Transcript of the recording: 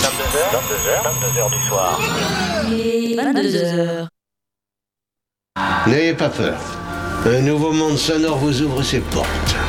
22h du soir. Et 22h. N'ayez pas peur. Un nouveau monde sonore vous ouvre ses portes.